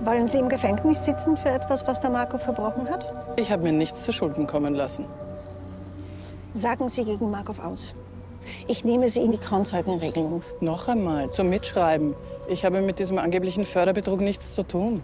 Wollen Sie im Gefängnis sitzen für etwas, was der Marco verbrochen hat? Ich habe mir nichts zu Schulden kommen lassen. Sagen Sie gegen Markov aus. Ich nehme Sie in die Kronzeugenregelung. Noch einmal, zum Mitschreiben. Ich habe mit diesem angeblichen Förderbetrug nichts zu tun.